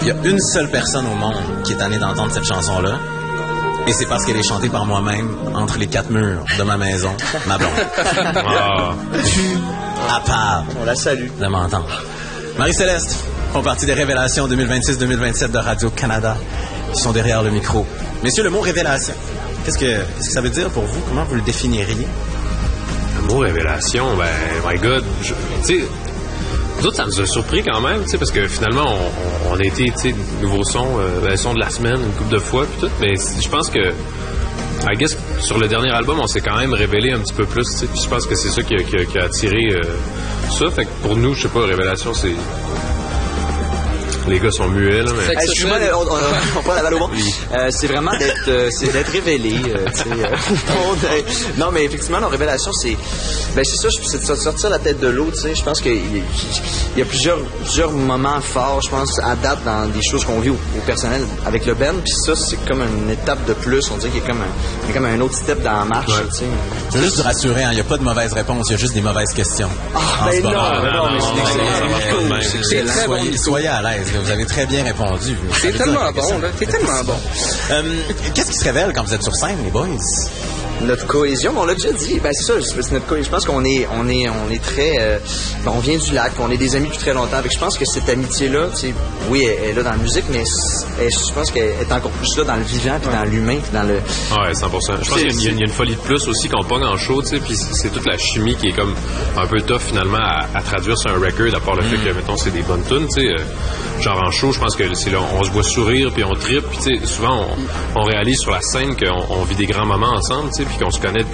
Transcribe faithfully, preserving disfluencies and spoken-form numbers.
Il y a une seule personne au monde qui est tannée d'entendre cette chanson-là. Et c'est parce qu'elle est chantée par moi-même entre les quatre murs de ma maison, ma blonde. Oh. Tu à part. On la salue. De m'entendre. Marie-Céleste font partie des révélations deux mille vingt-six deux mille vingt-sept de Radio-Canada qui sont derrière le micro. Messieurs, le mot révélation, qu'est-ce que, qu'est-ce que ça veut dire pour vous? Comment vous le définiriez? Le mot révélation, ben, my God, tu sais, nous autres, ça nous a surpris quand même, tu sais, parce que finalement, on, on, on a été, tu sais, nouveau son, euh, le son de la semaine, une couple de fois, puis tout, mais je pense que, I guess, sur le dernier album, on s'est quand même révélé un petit peu plus, tu sais, puis je pense que c'est ça qui a, qui a, qui a attiré euh, ça, fait que pour nous, je sais pas, révélation, c'est... Les gars sont muets, là, mais... Hey, excuse-moi, on, on, on prend la balle au bon. Oui. Euh, c'est vraiment d'être, euh, c'est d'être révélé. Euh, euh, non, mais effectivement, la révélation, c'est... Ben, c'est ça, c'est de sortir la tête de l'eau, tu sais. Je pense qu'il y, il y a plusieurs, plusieurs moments forts, je pense, à date dans des choses qu'on vit au, au personnel avec le band. Puis ça, c'est comme une étape de plus. On dirait qu'il y a comme un, il y a comme un autre step dans la marche, ouais. Tu sais. Je veux juste vous rassurer, hein, il n'y a pas de mauvaises réponses, il y a juste des mauvaises questions. Ah, ben non, non, non, mais c'est excellent. C'est Soyez, soyez à l'aise. Vous avez très bien répondu. C'est tellement bon, là. C'est tellement bon. Euh, qu'est-ce qui se révèle quand vous êtes sur scène, les boys? Notre cohésion, on l'a déjà dit. Ben c'est ça, c'est notre cohésion. Je pense qu'on est, on est, on est très, euh, ben, on vient du lac, on est des amis depuis très longtemps. Avec, je pense que cette amitié-là, tu sais, oui, elle, elle est là dans la musique, mais elle, je pense qu'elle est encore plus là dans le vivant, puis ouais. Dans l'humain, puis dans le. Ouais, cent pour cent. Je pense qu'il y a, une, il y a une folie de plus aussi qu'on pogne en show, tu sais, puis c'est toute la chimie qui est comme un peu tough finalement à, à traduire sur un record, à part le mm. fait que mettons c'est des bonnes tunes, tu sais. Euh, genre en show, je pense que c'est là, on se voit sourire, puis on trippe, puis tu sais, souvent on, on réalise sur la scène qu'on on vit des grands moments ensemble, tu sais, puis qu'on se connaît depuis